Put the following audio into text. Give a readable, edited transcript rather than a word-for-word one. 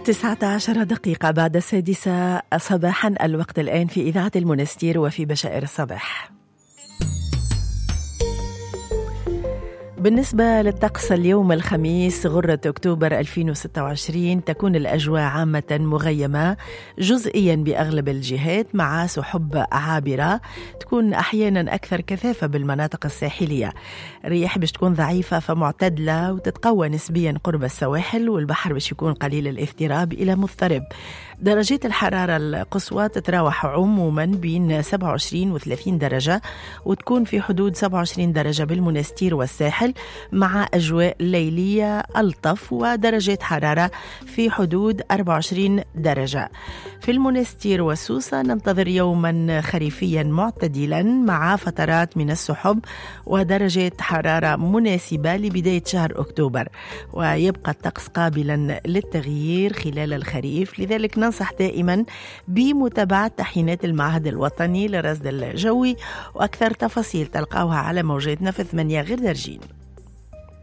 19 دقيقة بعد 6 صباحا، الوقت الآن في إذاعة المنستير وفي بشائر الصباح. بالنسبة للطقس اليوم الخميس غرة أكتوبر 2026 تكون الأجواء عامة مغيمة جزئيا بأغلب الجهات مع سحب عابرة تكون أحيانا أكثر كثافة بالمناطق الساحلية. الرياح باش تكون ضعيفة فمعتدلة وتتقوى نسبيا قرب السواحل، والبحر باش يكون قليل الاضطراب إلى مضطرب. درجات الحرارة القصوى تتراوح عموما بين 27 و 30 درجة، وتكون في حدود 27 درجة بالمنستير والساحل مع أجواء ليلية ألطف، ودرجات حرارة في حدود 24 درجة. في المنستير والسوسة ننتظر يوما خريفيا معتدلا مع فترات من السحب ودرجات حرارة مناسبة لبداية شهر أكتوبر، ويبقى الطقس قابلا للتغيير خلال الخريف. لذلك ننصح دائما بمتابعة تحيينات المعهد الوطني للرصد الجوي، وأكثر تفاصيل تلقاوها على موجاتنا في 8 غير درجين.